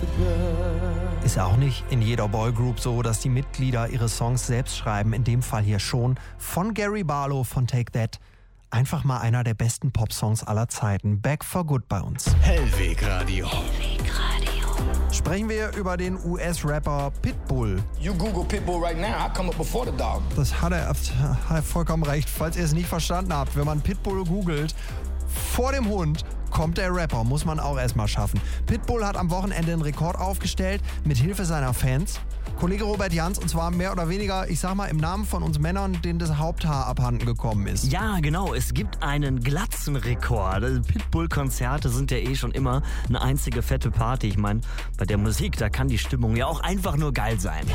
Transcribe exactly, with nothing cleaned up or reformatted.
Ist ja auch nicht in jeder Boygroup so, dass die Mitglieder ihre Songs selbst schreiben. In dem Fall hier schon. Von Gary Barlow von Take That. Einfach mal einer der besten Popsongs aller Zeiten. Back for Good bei uns. Hellweg Radio. Hellweg Radio. Sprechen wir über den U S-Rapper Pitbull. You Google Pitbull right now, I come up before the dog. Das hat er, hat er vollkommen recht. Falls ihr es nicht verstanden habt, wenn man Pitbull googelt, vor dem Hund kommt der Rapper, muss man auch erstmal schaffen. Pitbull hat am Wochenende einen Rekord aufgestellt, mit Hilfe seiner Fans. Kollege Robert Jans, und zwar mehr oder weniger, ich sag mal, im Namen von uns Männern, denen das Haupthaar abhanden gekommen ist. Ja, genau, es gibt einen Glatzenrekord. Pitbull-Konzerte sind ja eh schon immer eine einzige fette Party. Ich meine, bei der Musik, da kann die Stimmung ja auch einfach nur geil sein.